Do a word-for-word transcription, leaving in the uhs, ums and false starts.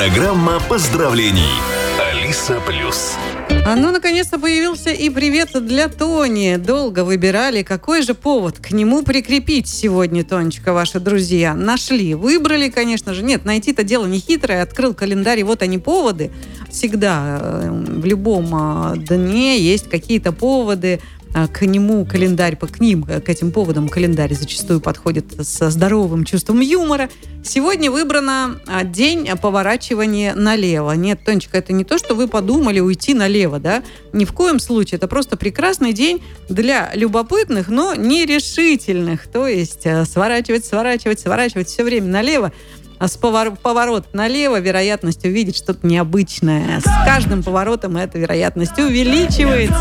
Программа поздравлений. Алиса Плюс. А ну, наконец-то появился и привет для Тони. Долго выбирали, какой же повод к нему прикрепить сегодня, Тонечка, ваши друзья. Нашли, выбрали, конечно же. Нет, найти-то дело не хитрое. Открыл календарь, и вот они поводы. Всегда в любом дне есть какие-то поводы. К нему календарь, к ним, к этим поводам календарь зачастую подходит со здоровым чувством юмора. Сегодня выбрано день поворачивания налево. Нет, Тонечка, это не то, что вы подумали уйти налево, да? Ни в коем случае. Это просто прекрасный день для любопытных, но нерешительных. То есть сворачивать, сворачивать, сворачивать все время налево. А с повор- поворот налево вероятность увидеть что-то необычное. С каждым поворотом эта вероятность увеличивается.